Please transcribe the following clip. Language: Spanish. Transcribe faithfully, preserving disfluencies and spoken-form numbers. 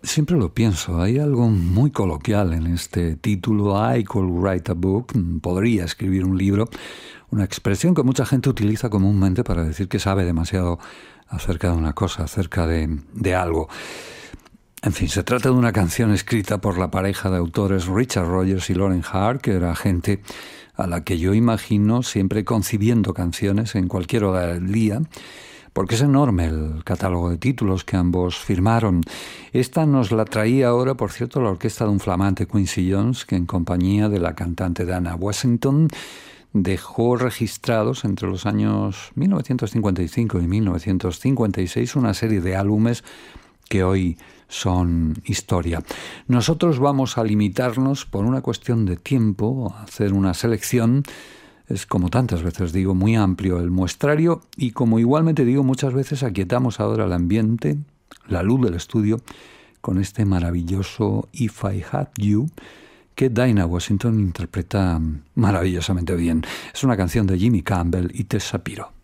Siempre lo pienso, hay algo muy coloquial en este título, I could write a book, podría escribir un libro, una expresión que mucha gente utiliza comúnmente para decir que sabe demasiado acerca de una cosa, acerca de, de algo. En fin, se trata de una canción escrita por la pareja de autores Richard Rogers y Lauren Hart, que era gente a la que yo imagino siempre concibiendo canciones en cualquier hora del día, porque es enorme el catálogo de títulos que ambos firmaron. Esta nos la traía ahora, por cierto, la orquesta de un flamante Quincy Jones, que en compañía de la cantante Diana Washington dejó registrados entre los años mil novecientos cincuenta y cinco y mil novecientos cincuenta y seis una serie de álbumes que hoy son historia. Nosotros vamos a limitarnos por una cuestión de tiempo a hacer una selección. Es, como tantas veces digo, muy amplio el muestrario y, como igualmente digo muchas veces, aquietamos ahora el ambiente, la luz del estudio, con este maravilloso If I Had You, que Dinah Washington interpreta maravillosamente bien. Es una canción de Jimmy Campbell y Tess Shapiro.